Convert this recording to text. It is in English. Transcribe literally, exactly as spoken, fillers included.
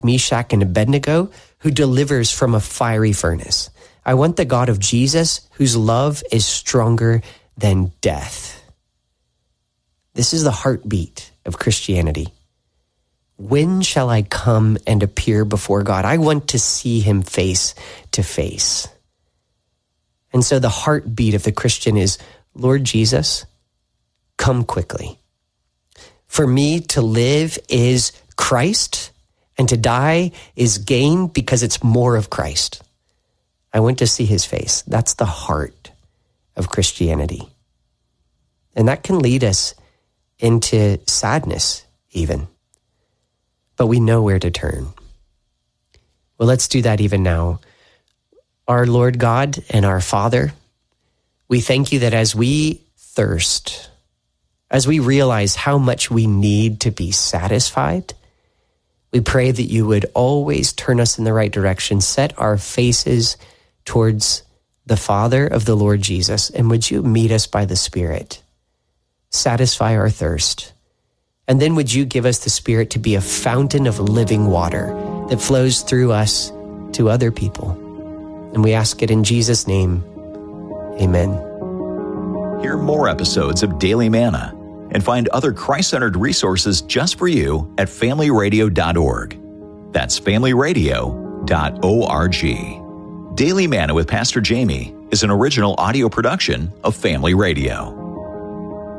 Meshach, and Abednego, who delivers from a fiery furnace. I want the God of Jesus, whose love is stronger than death. This is the heartbeat of Christianity. When shall I come and appear before God? I want to see him face to face. And so the heartbeat of the Christian is, Lord Jesus, come quickly. For me to live is Christ, and to die is gain because it's more of Christ. I want to see his face. That's the heart of Christianity. And that can lead us into sadness even. But we know where to turn. Well, let's do that even now. Our Lord God and our Father, we thank you that as we thirst, as we realize how much we need to be satisfied, we pray that you would always turn us in the right direction, set our faces towards the Father of the Lord Jesus, and would you meet us by the Spirit, satisfy our thirst, and then would you give us the Spirit to be a fountain of living water that flows through us to other people. And we ask it in Jesus' name, amen. Hear more episodes of Daily Manna and find other Christ-centered resources just for you at family radio dot org. That's family radio dot org. Daily Manna with Pastor Jamie is an original audio production of Family Radio.